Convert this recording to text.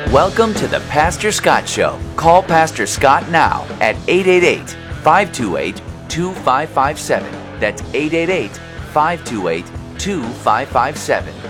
Welcome to the Pastor Scott Show. Call Pastor Scott now at 888-528-2557. That's 888-528-2557.